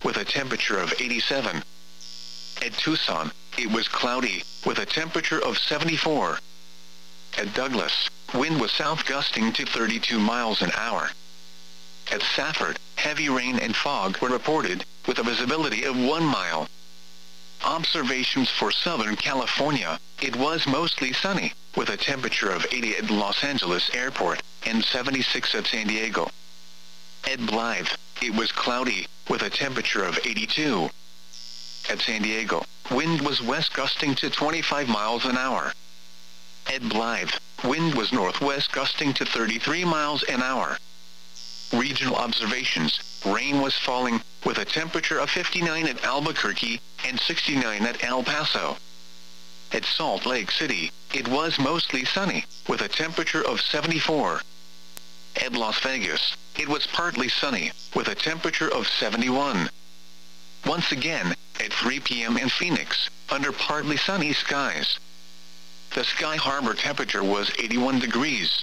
with a temperature of 87. At Tucson, it was cloudy, with a temperature of 74. At Douglas, wind was south gusting to 32 miles an hour. At Safford, heavy rain and fog were reported, with a visibility of 1 mile. Observations for Southern California, it was mostly sunny, with a temperature of 80 at Los Angeles Airport, and 76 at San Diego. At Blythe, it was cloudy, with a temperature of 82. At San Diego, wind was west gusting to 25 miles an hour. At Blythe, wind was northwest gusting to 33 miles an hour. Regional observations, rain was falling, with a temperature of 59 at Albuquerque, and 69 at El Paso. At Salt Lake City, it was mostly sunny, with a temperature of 74. At Las Vegas, it was partly sunny, with a temperature of 71. Once again, at 3 p.m. in Phoenix, under partly sunny skies. The Sky Harbor temperature was 81 degrees.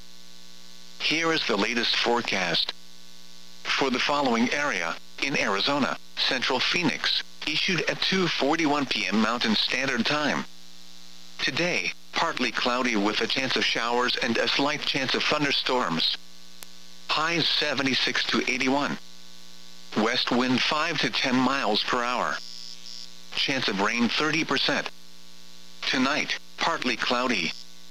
Here is the latest forecast. For the following area, in Arizona, Central Phoenix, issued at 2:41 p.m. Mountain Standard Time. Today, partly cloudy with a chance of showers and a slight chance of thunderstorms. Highs 76 to 81. West wind 5 to 10 miles per hour. Chance of rain 30%. Tonight, partly cloudy.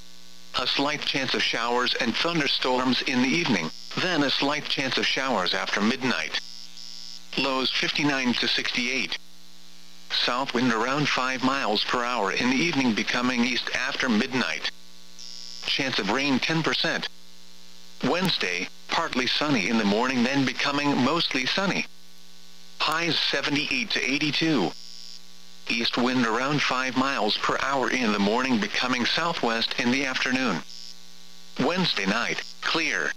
A slight chance of showers and thunderstorms in the evening, then a slight chance of showers after midnight. Lows 59 to 68. South wind around 5 miles per hour in the evening, becoming east after midnight. Chance of rain 10%. Wednesday, partly sunny in the morning, then becoming mostly sunny. Highs 78 to 82. East wind around 5 miles per hour in the morning, becoming southwest in the afternoon. Wednesday night, clear.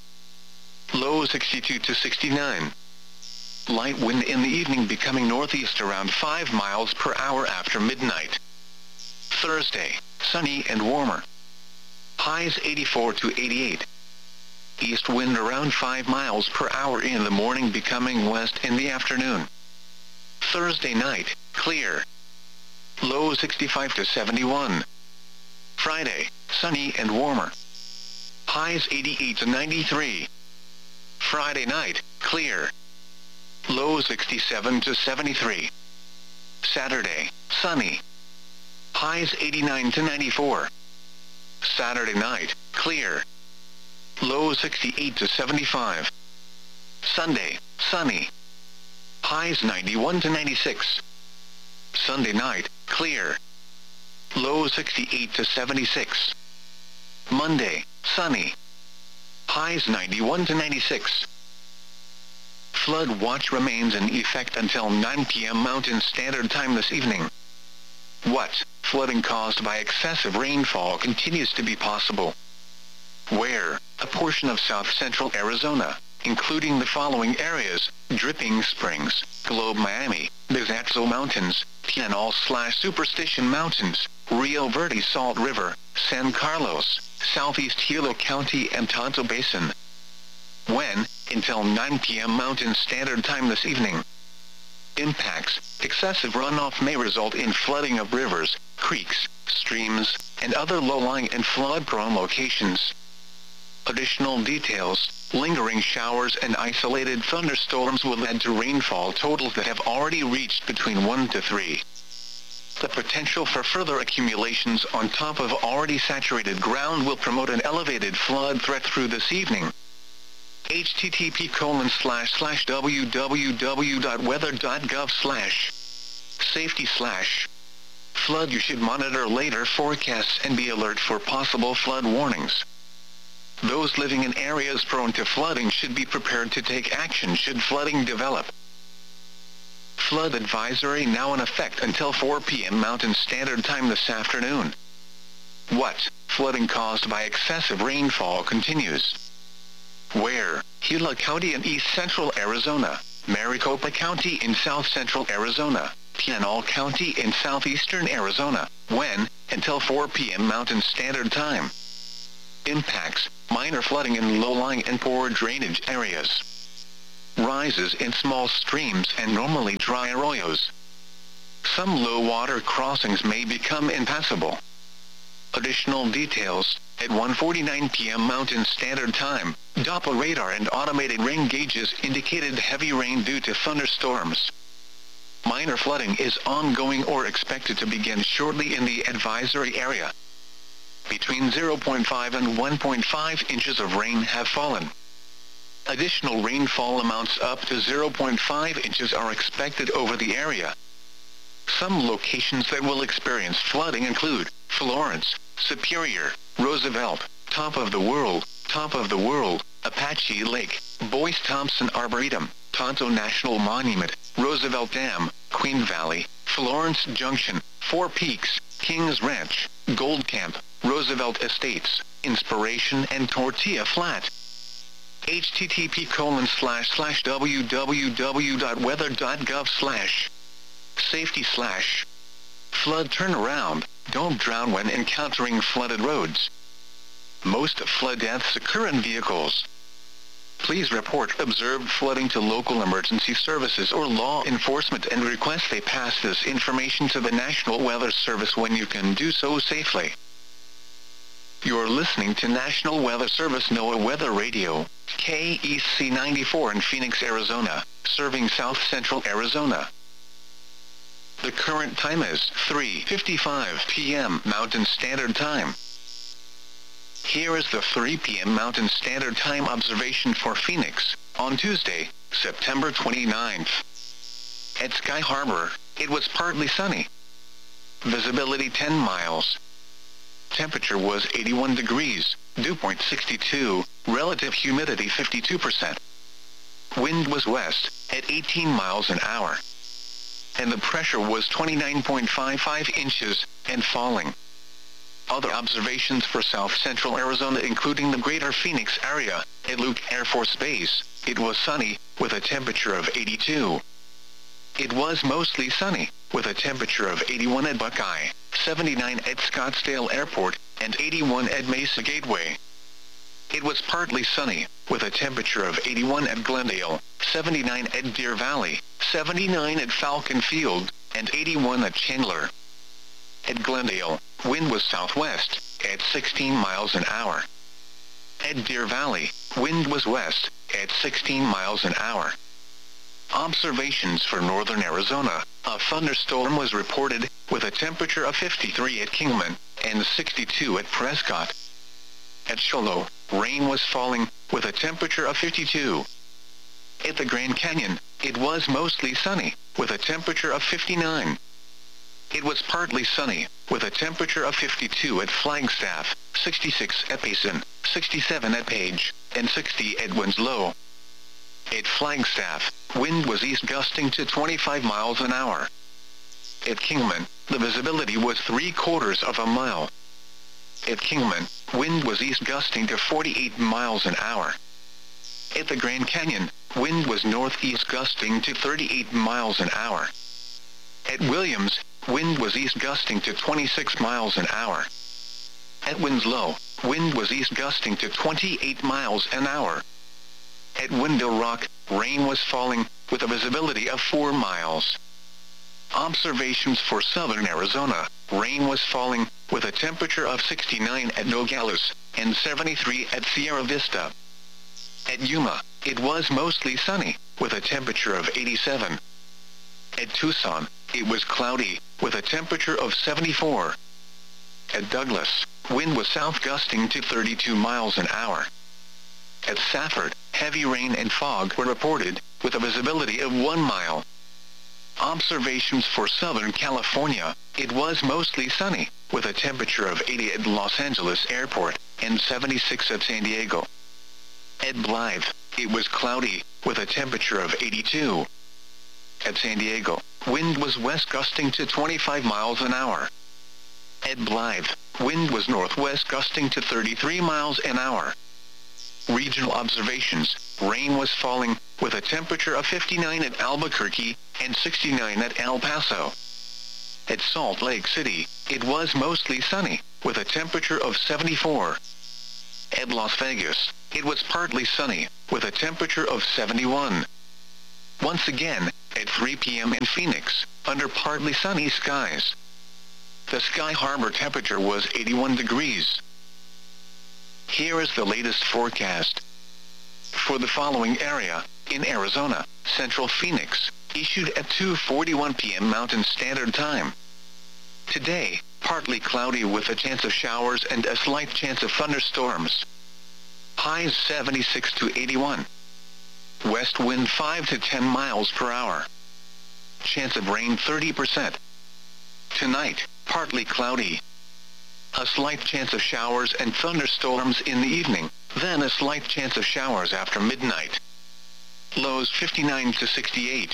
Low 62 to 69. Light wind in the evening, becoming northeast around 5 miles per hour after midnight. Thursday, sunny and warmer. Highs 84 to 88. East wind around 5 miles per hour in the morning, becoming west in the afternoon. Thursday night, clear. Low 65 to 71. Friday, sunny and warmer. Highs 88 to 93. Friday night, clear. Low 67 to 73. Saturday, sunny. Highs 89 to 94. Saturday night, clear. Low 68 to 75. Sunday, sunny. Highs 91 to 96. Sunday night, clear. Low 68 to 76. Monday, sunny. Highs 91 to 96. Flood watch remains in effect until 9 p.m. Mountain Standard Time this evening. What? Flooding caused by excessive rainfall continues to be possible. Where? A portion of south-central Arizona, including the following areas: Dripping Springs, Globe Miami, Bizatzal Mountains, Pinal/Superstition Mountains, Rio Verde Salt River, San Carlos, southeast Hilo County and Tonto Basin. When? Until 9 p.m. Mountain Standard Time this evening. Impacts: excessive runoff may result in flooding of rivers, creeks, streams, and other low-lying and flood-prone locations. Additional details: lingering showers and isolated thunderstorms will add to rainfall totals that have already reached between 1 to 3. The potential for further accumulations on top of already saturated ground will promote an elevated flood threat through this evening. http://www.weather.gov/safety/ flood. You should monitor later forecasts and be alert for possible flood warnings. Those living in areas prone to flooding should be prepared to take action should flooding develop. Flood advisory now in effect until 4 p.m. Mountain Standard Time this afternoon. What? Flooding caused by excessive rainfall continues. Where? Gila County in east-central Arizona, Maricopa County in south-central Arizona, Pinal County in southeastern Arizona. When? Until 4 p.m. Mountain Standard Time. Impacts: minor flooding in low-lying and poor drainage areas. rises in small streams and normally dry arroyos. Some low-water crossings may become impassable. Additional details: at 1:49 p.m. Mountain Standard Time, Doppler radar and automated rain gauges indicated heavy rain due to thunderstorms. Minor flooding is ongoing or expected to begin shortly in the advisory area. Between 0.5 and 1.5 inches of rain have fallen. Additional rainfall amounts up to 0.5 inches are expected over the area. Some locations that will experience flooding include Florence, Superior, Roosevelt, Top of the World, Apache Lake, Boyce-Thompson Arboretum, Tonto National Monument, Roosevelt Dam, Queen Valley, Florence Junction, Four Peaks, Kings Ranch, Gold Camp, Roosevelt Estates, Inspiration and Tortilla Flat. http://www.weather.gov/ Safety/ Flood turnaround: don't drown when encountering flooded roads. Most flood deaths occur in vehicles. Please report observed flooding to local emergency services or law enforcement and request they pass this information to the National Weather Service when you can do so safely. You're listening to National Weather Service NOAA Weather Radio, KEC 94 in Phoenix, Arizona, serving South Central Arizona. The current time is 3:55 p.m. Mountain Standard Time. Here is the 3 p.m. Mountain Standard Time observation for Phoenix, on Tuesday, September 29th. At Sky Harbor, it was partly sunny. Visibility 10 miles. Temperature was 81 degrees, dew point 62, relative humidity 52%. Wind was west, at 18 miles an hour. And the pressure was 29.55 inches, and falling. Other observations for South Central Arizona including the greater Phoenix area, at Luke Air Force Base, it was sunny, with a temperature of 82. It was mostly sunny, with a temperature of 81 at Buckeye, 79 at Scottsdale Airport, and 81 at Mesa Gateway. It was partly sunny, with a temperature of 81 at Glendale, 79 at Deer Valley, 79 at Falcon Field, and 81 at Chandler. At Glendale, wind was southwest, at 16 miles an hour. At Deer Valley, wind was west, at 16 miles an hour. Observations for northern Arizona: a thunderstorm was reported, with a temperature of 53 at Kingman, and 62 at Prescott. At Shoalo, rain was falling, with a temperature of 52. At the Grand Canyon, it was mostly sunny, with a temperature of 59. It was partly sunny, with a temperature of 52 at Flagstaff, 66 at Payson, 67 at Page, and 60 at Winslow. At Flagstaff, wind was east gusting to 25 miles an hour. At Kingman, the visibility was 3/4 of a mile. At Kingman, wind was east gusting to 48 miles an hour. At the Grand Canyon, wind was northeast gusting to 38 miles an hour. At Williams, wind was east gusting to 26 miles an hour. At Winslow, wind was east gusting to 28 miles an hour. At Window Rock, rain was falling, with a visibility of 4 miles. Observations for southern Arizona: rain was falling, with a temperature of 69 at Nogales, and 73 at Sierra Vista. At Yuma, it was mostly sunny, with a temperature of 87. At Tucson, it was cloudy, with a temperature of 74. At Douglas, wind was south gusting to 32 miles an hour. At Safford, heavy rain and fog were reported, with a visibility of 1 mile. Observations for Southern California: it was mostly sunny, with a temperature of 80 at Los Angeles Airport, and 76 at San Diego. At Blythe, it was cloudy, with a temperature of 82. At San Diego, wind was west gusting to 25 miles an hour. At Blythe, wind was northwest gusting to 33 miles an hour. Regional observations: rain was falling, with a temperature of 59 at Albuquerque, and 69 at El Paso. At Salt Lake City, it was mostly sunny, with a temperature of 74. At Las Vegas, it was partly sunny, with a temperature of 71. once again, at 3 p.m. in Phoenix, under partly sunny skies. The Sky Harbor temperature was 81 degrees. Here is the latest forecast. For the following area, in Arizona, Central Phoenix, issued at 2:41 p.m. Mountain Standard Time. Today, partly cloudy with a chance of showers and a slight chance of thunderstorms. Highs 76 to 81. West wind 5 to 10 miles per hour. Chance of rain 30%. Tonight, partly cloudy. A slight chance of showers and thunderstorms in the evening, then a slight chance of showers after midnight. Lows 59 to 68.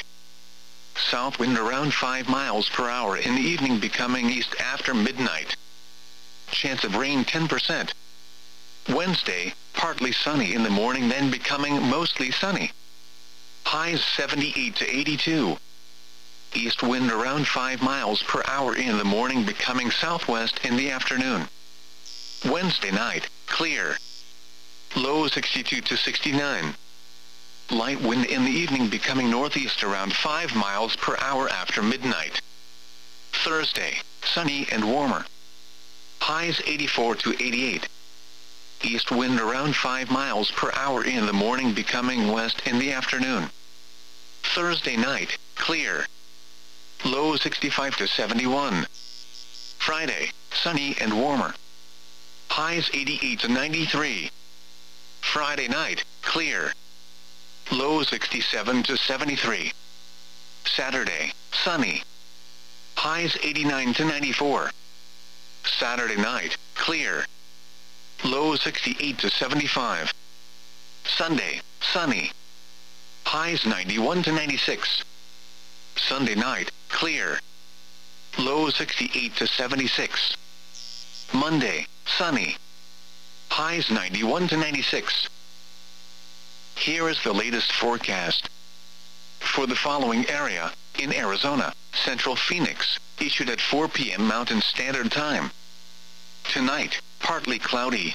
South wind around 5 miles per hour in the evening, becoming east after midnight. Chance of rain 10%. Wednesday, partly sunny in the morning, then becoming mostly sunny. Highs 78 to 82. East wind around 5 miles per hour in the morning, becoming southwest in the afternoon. Wednesday night, clear. Low 62 to 69. Light wind in the evening, becoming northeast around 5 miles per hour after midnight. Thursday, sunny and warmer. Highs 84 to 88. East wind around 5 miles per hour in the morning, becoming west in the afternoon. Thursday night, clear. Low 65 to 71. Friday, sunny and warmer. Highs 88 to 93. Friday night, clear. Low 67 to 73. Saturday, sunny. Highs 89 to 94. Saturday night, clear. Low 68 to 75. Sunday, sunny. Highs 91 to 96. Sunday night, clear. Low 68 to 76. Monday, sunny. Highs 91 to 96. Here is the latest forecast. For the following area, in Arizona, Central Phoenix, issued at 4 p.m. Mountain Standard Time. Tonight, partly cloudy.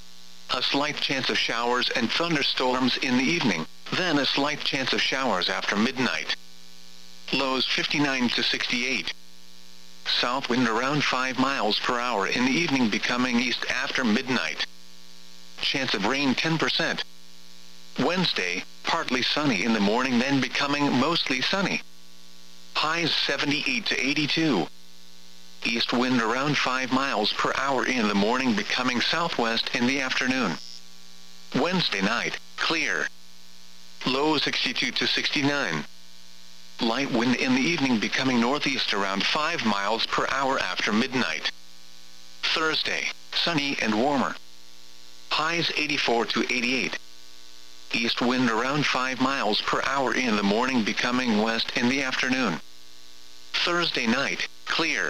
A slight chance of showers and thunderstorms in the evening, then a slight chance of showers after midnight. Lows 59 to 68. South wind around 5 miles per hour in the evening, becoming east after midnight. Chance of rain 10%. Wednesday, partly sunny in the morning, then becoming mostly sunny. Highs 78 to 82. East wind around 5 miles per hour in the morning, becoming southwest in the afternoon. Wednesday night, clear. Low 62 to 69. Light wind in the evening, becoming northeast around 5 miles per hour after midnight. Thursday, sunny and warmer. Highs 84 to 88. East wind around 5 miles per hour in the morning, becoming west in the afternoon. Thursday night, clear.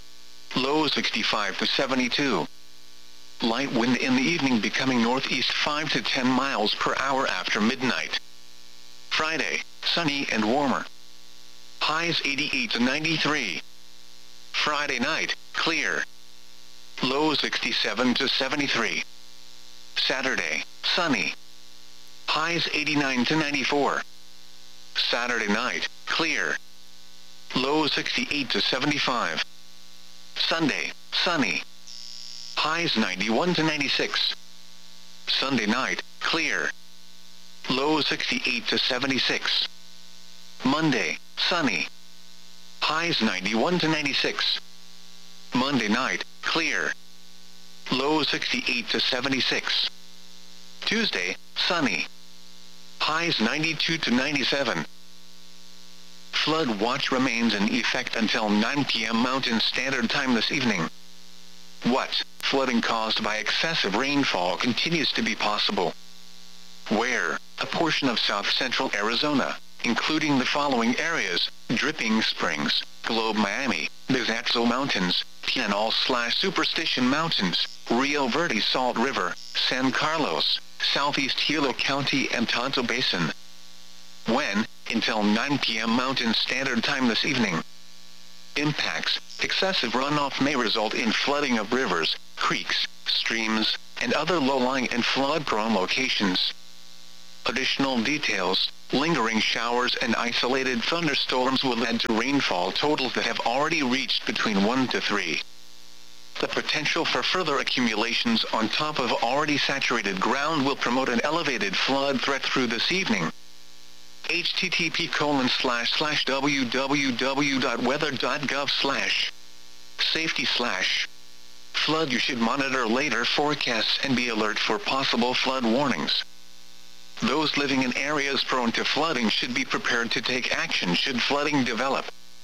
Low 65 to 72. Light wind in the evening, becoming northeast 5 to 10 miles per hour after midnight. Friday, sunny and warmer. Highs 88 to 93. Friday night, clear. Low 67 to 73. Saturday, sunny. Highs 89 to 94. Saturday night, clear. Low 68 to 75. Sunday, sunny. Highs 91 to 96. Sunday night, clear. Low 68 to 76. Monday, sunny. Highs 91 to 96. Monday night, clear. Low 68 to 76. Tuesday, sunny. Highs 92 to 97. Flood watch remains in effect until 9 p.m. Mountain Standard Time this evening. What? Flooding caused by excessive rainfall continues to be possible. Where? A portion of south-central Arizona, including the following areas: Dripping Springs, Globe Miami, Bizaxo Mountains, Pinal/Superstition Mountains, Rio Verde Salt River, San Carlos, Southeast Hilo County and Tonto Basin. When? Until 9 p.m. Mountain Standard Time this evening. Impacts: excessive runoff may result in flooding of rivers, creeks, streams, and other low-lying and flood-prone locations. Additional details: lingering showers and isolated thunderstorms will add to rainfall totals that have already reached between 1 to 3. The potential for further accumulations on top of already saturated ground will promote an elevated flood threat through this evening. http://www.weather.gov/safety/flood. You should monitor later forecasts and be alert for possible flood warnings. Those living in areas prone to flooding should be prepared to take action should flooding develop.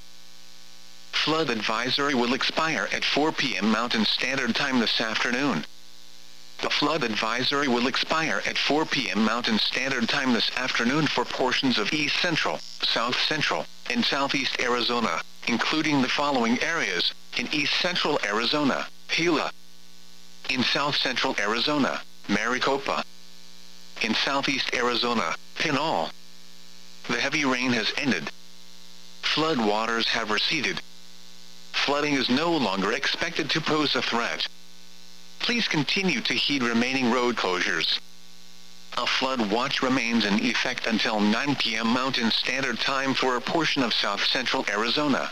Flood advisory will expire at 4 p.m. Mountain Standard Time this afternoon. The flood advisory will expire at 4 p.m. Mountain Standard Time this afternoon for portions of East Central, South Central, and Southeast Arizona, including the following areas: in East Central Arizona, Gila; in South Central Arizona, Maricopa; in Southeast Arizona, Pinal. The heavy rain has ended. Flood waters have receded. Flooding is no longer expected to pose a threat. Please continue to heed remaining road closures. A flood watch remains in effect until 9 p.m. Mountain Standard Time for a portion of South Central Arizona.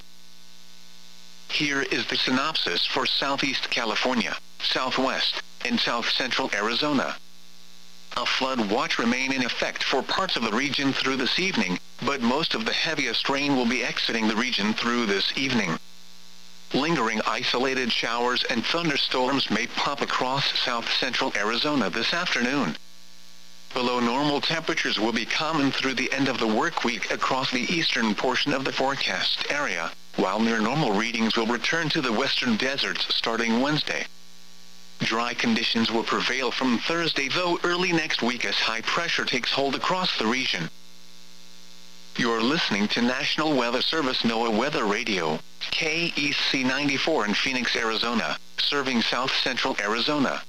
Here is the synopsis for Southeast California, Southwest, and South Central Arizona. A flood watch remain in effect for parts of the region through this evening, but most of the heaviest rain will be exiting the region through this evening. Lingering isolated showers and thunderstorms may pop across South Central Arizona this afternoon. Below normal temperatures will be common through the end of the work week across the eastern portion of the forecast area, while near normal readings will return to the western deserts starting Wednesday. Dry conditions will prevail from Thursday, though early next week as high pressure takes hold across the region. You're listening to National Weather Service NOAA Weather Radio, KEC 94 in Phoenix, Arizona, serving South Central Arizona.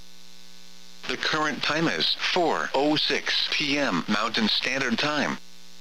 The current time is 4:06 p.m. Mountain Standard Time.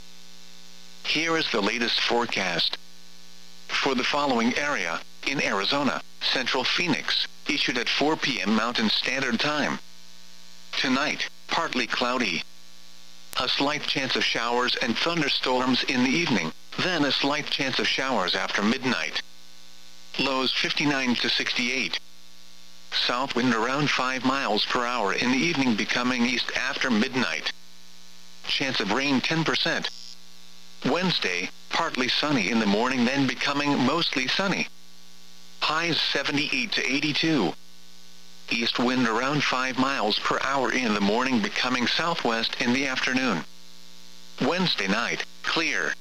Here is the latest forecast. For the following area, in Arizona, Central Phoenix, issued at 4 p.m. Mountain Standard Time. Tonight, partly cloudy. A slight chance of showers and thunderstorms in the evening, then a slight chance of showers after midnight. Lows 59 to 68. South wind around 5 miles per hour in the evening, becoming east after midnight. Chance of rain 10%. Wednesday, partly sunny in the morning, then becoming mostly sunny. Highs 78 to 82. East wind around 5 miles per hour in the morning, becoming southwest in the afternoon. Wednesday night, clear.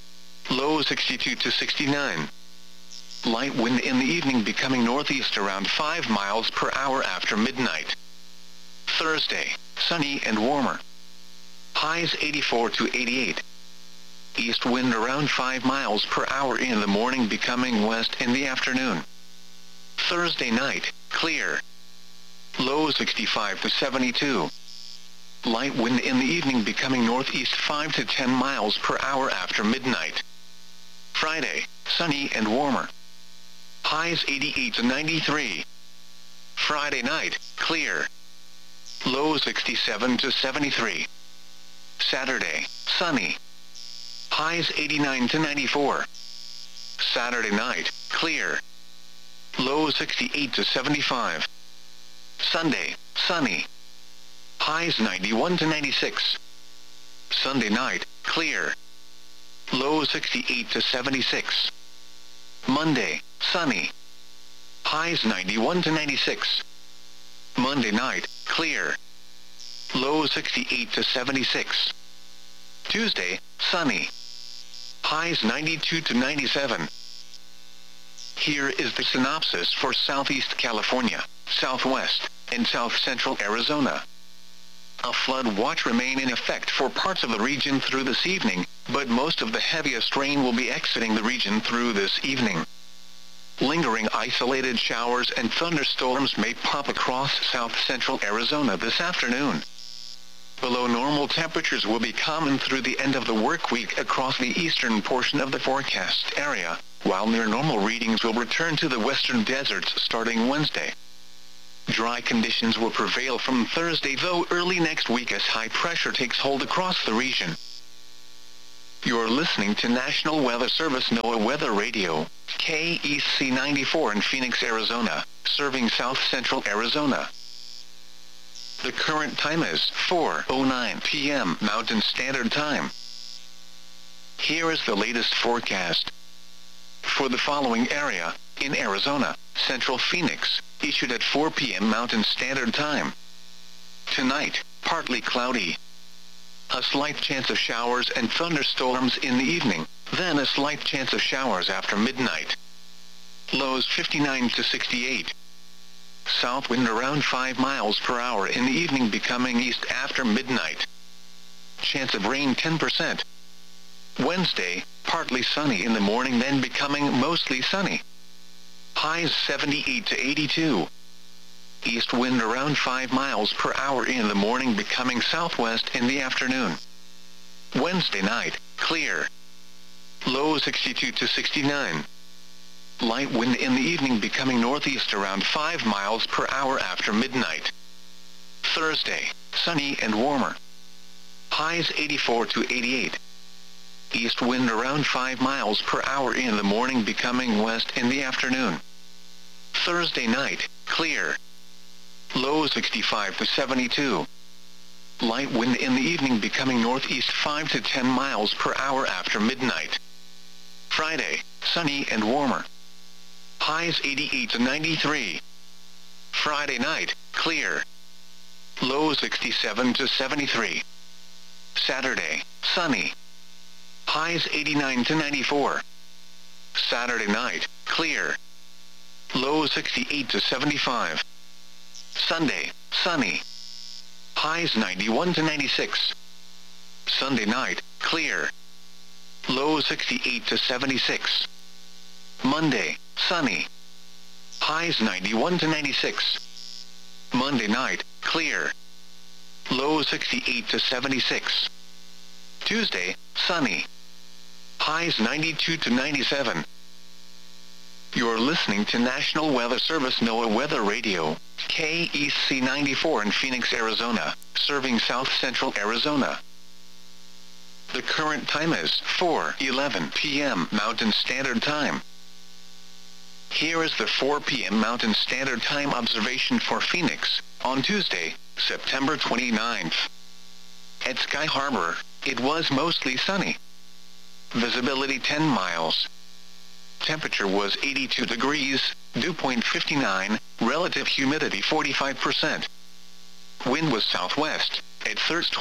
Low 62 to 69. Light wind in the evening, becoming northeast around 5 miles per hour after midnight. Thursday, sunny and warmer. Highs 84 to 88. East wind around 5 miles per hour in the morning, becoming west in the afternoon. Thursday night, clear. Low 65 to 72. Light wind in the evening, becoming northeast 5 to 10 miles per hour after midnight. Friday, sunny and warmer. Highs 88 to 93. Friday night, clear. Low 67 to 73. Saturday, sunny. Highs 89 to 94. Saturday night, clear. Low 68 to 75. Sunday, sunny. Highs 91 to 96. Sunday night, clear. Low 68 to 76. Monday, sunny. Highs 91 to 96. Monday night, clear. Low 68 to 76. Tuesday, sunny. Highs 92 to 97. Here is the synopsis for Southeast California, Southwest, and South Central Arizona. A flood watch remain in effect for parts of the region through this evening, but most of the heaviest rain will be exiting the region through this evening. Lingering isolated showers and thunderstorms may pop across South Central Arizona this afternoon. Below normal temperatures will be common through the end of the work week across the eastern portion of the forecast area, while near normal readings will return to the western deserts starting Wednesday. Dry conditions will prevail from Thursday though early next week as high pressure takes hold across the region. You're listening to National Weather Service NOAA Weather Radio, KEC 94 in Phoenix, Arizona, serving south central Arizona. The current time is 4:09 p.m. Mountain Standard Time. Here is the latest forecast. For the following area, in Arizona, Central Phoenix, issued at 4 p.m. Mountain Standard Time. Tonight, partly cloudy. A slight chance of showers and thunderstorms in the evening, then a slight chance of showers after midnight. Lows 59 to 68. South wind around 5 miles per hour in the evening becoming east after midnight. Chance of rain 10%. Wednesday, partly sunny in the morning then becoming mostly sunny. Highs 78 to 82. East wind around 5 miles per hour in the morning becoming southwest in the afternoon. Wednesday night, clear. Low 62 to 69. Light wind in the evening becoming northeast around 5 miles per hour after midnight. Thursday, sunny and warmer. Highs 84 to 88. East wind around 5 miles per hour in the morning becoming west in the afternoon. Thursday night, clear. Low 65 to 72. Light wind in the evening becoming northeast 5 to 10 miles per hour after midnight. Friday, sunny and warmer. Highs 88 to 93. Friday night, clear. Low 67 to 73. Saturday, sunny. Highs 89 to 94. Saturday night, clear. Low 68 to 75. Sunday, sunny. Highs 91 to 96. Sunday night, clear. Low 68 to 76. Monday, sunny. Highs 91 to 96. Monday night, clear. Low 68 to 76. Tuesday, sunny. Highs 92 to 97. You're listening to National Weather Service NOAA Weather Radio, KEC 94 in Phoenix, Arizona, serving south central Arizona. The current time is 4:11 p.m. Mountain Standard Time. Here is the 4 p.m. Mountain Standard Time observation for Phoenix, on Tuesday, September 29th. At Sky Harbor, it was mostly sunny. Visibility 10 miles. Temperature was 82 degrees, dew point 59, relative humidity 45%. Wind was southwest, at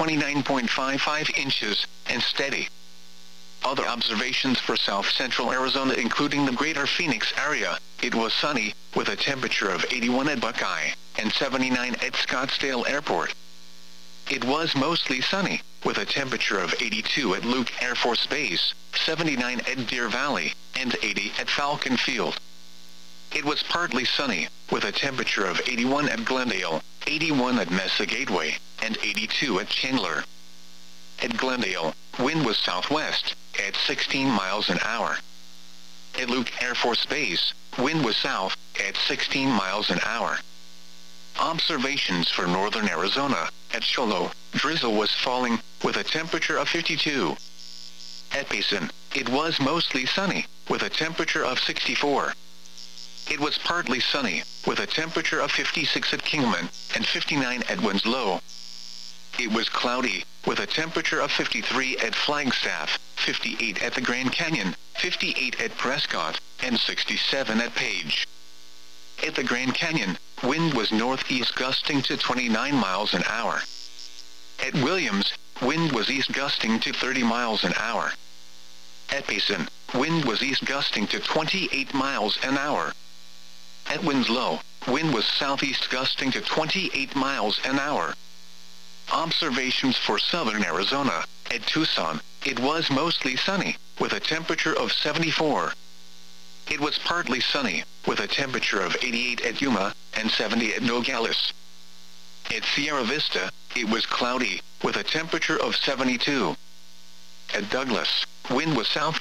29.55 inches, and steady. Other observations for south central Arizona including the greater Phoenix area, it was sunny, with a temperature of 81 at Buckeye, and 79 at Scottsdale Airport. It was mostly sunny, with a temperature of 82 at Luke Air Force Base, 79 at Deer Valley, and 80 at Falcon Field. It was partly sunny, with a temperature of 81 at Glendale, 81 at Mesa Gateway, and 82 at Chandler. At Glendale, wind was southwest, at 16 miles an hour. At Luke Air Force Base, wind was south, at 16 miles an hour. Observations for northern Arizona, at Cholo, drizzle was falling, with a temperature of 52. At Payson, it was mostly sunny, with a temperature of 64. It was partly sunny, with a temperature of 56 at Kingman, and 59 at Winslow. It was cloudy, with a temperature of 53 at Flagstaff, 58 at the Grand Canyon, 58 at Prescott, and 67 at Page. At the Grand Canyon, wind was northeast gusting to 29 miles an hour. At Williams, wind was east gusting to 30 miles an hour. At Payson, wind was east gusting to 28 miles an hour. At Winslow, wind was southeast gusting to 28 miles an hour. Observations for southern Arizona, at Tucson, it was mostly sunny, with a temperature of 74. It was partly sunny, with a temperature of 88 at Yuma, and 70 at Nogales. At Sierra Vista, it was cloudy, with a temperature of 72. At Douglas, wind was south